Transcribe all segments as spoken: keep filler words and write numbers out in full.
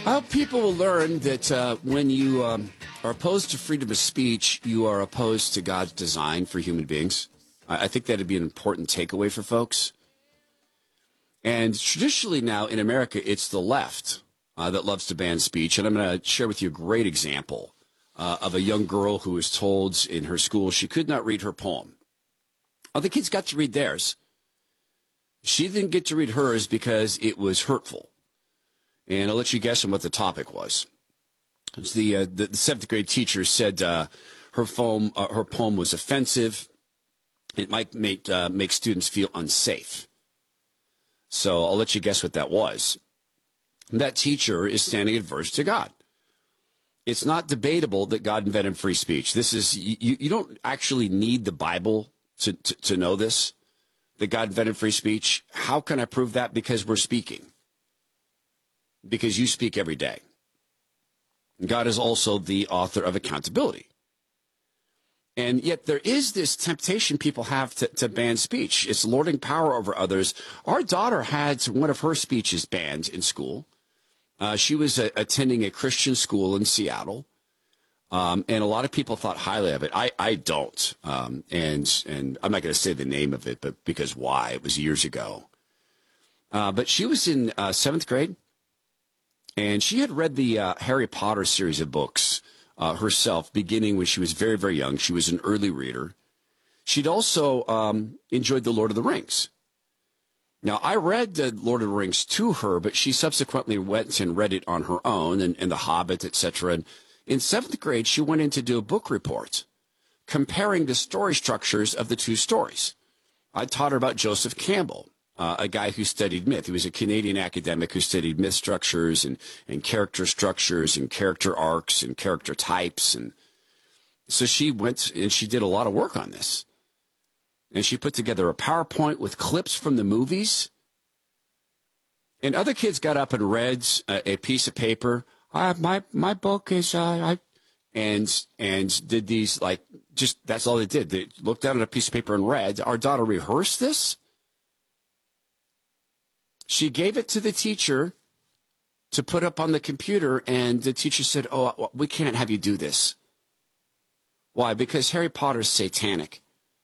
I hope people will learn that uh, when you um, are opposed to freedom of speech, you are opposed to God's design for human beings. I, I think that'd be an important takeaway for folks. And traditionally now in America, it's the left uh, that loves to ban speech. And I'm going to share with you a great example uh, of a young girl who was told in her school she could not read her poem. Other kids got to read theirs. She didn't get to read hers because it was hurtful. And I'll let you guess on what the topic was. It's the, uh, the the seventh grade teacher said uh, her poem uh, her poem was offensive. It might make uh, make students feel unsafe. So I'll let you guess what that was. That teacher is standing adverse to God. It's not debatable that God invented free speech. This is you, you don't actually need the Bible to, to to know this, that God invented free speech. How can I prove that? Because we're speaking. Because you speak every day. God is also the author of accountability. And yet there is this temptation people have to, to ban speech. It's lording power over others. Our daughter had one of her speeches banned in school. Uh, she was uh, attending a Christian school in Seattle. Um, and a lot of people thought highly of it. I, I don't. Um, and, and I'm not going to say the name of it, but because why? It was years ago. Uh, but she was in uh, seventh grade. And she had read the uh, Harry Potter series of books uh, herself, beginning when she was very, very young. She was an early reader. She'd also um, enjoyed The Lord of the Rings. Now, I read The Lord of the Rings to her, but she subsequently went and read it on her own, and, and The Hobbit, et cetera. And in seventh grade, she went in to do a book report comparing the story structures of the two stories. I taught her about Joseph Campbell. Uh, a guy who studied myth. He was a Canadian academic who studied myth structures and, and character structures and character arcs and character types. And so she went and she did a lot of work on this. And she put together a PowerPoint with clips from the movies. And other kids got up and read a, a piece of paper. Uh, my my book is, uh, I, and and did these, like, just, that's all they did. They looked down at a piece of paper and read. Our daughter rehearsed this. She gave it to the teacher to put up on the computer, and the teacher said, oh, we can't have you do this. Why? Because Harry Potter is satanic.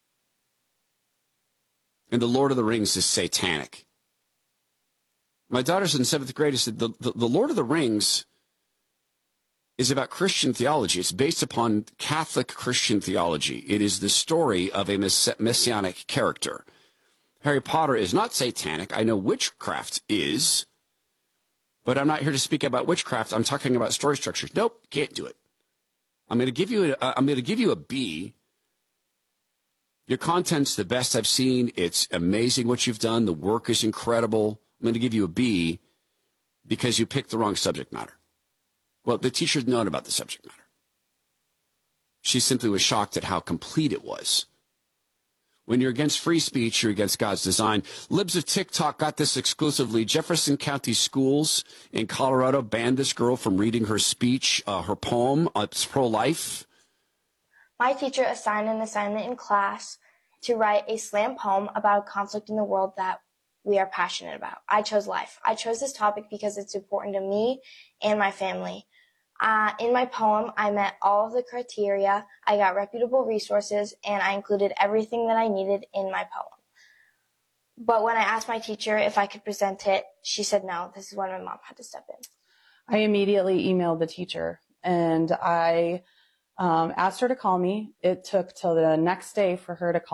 And The Lord of the Rings is satanic. My daughter's in seventh grade. I said, the, the, the Lord of the Rings is about Christian theology. It's based upon Catholic Christian theology. It is the story of a mess- messianic character. Harry Potter is not satanic. I know witchcraft is, but I'm not here to speak about witchcraft. I'm talking about story structures. Nope, can't do it. I'm going to give you a, I'm going to give you a B. Your content's the best I've seen. It's amazing what you've done. The work is incredible. I'm going to give you a B because you picked the wrong subject matter. Well, the teacher had known about the subject matter. She simply was shocked at how complete it was. When you're against free speech, you're against God's design. Libs of TikTok got this exclusively. Jefferson County Schools in Colorado banned this girl from reading her speech, uh, her poem. Uh, it's pro-life. My teacher assigned an assignment in class to write a slam poem about a conflict in the world that we are passionate about. I chose life. I chose this topic because it's important to me and my family. Uh, in my poem, I met all of the criteria, I got reputable resources, and I included everything that I needed in my poem. But when I asked my teacher if I could present it, she said no. This is when my mom had to step in. I immediately emailed the teacher, and I um, asked her to call me. It took till the next day for her to call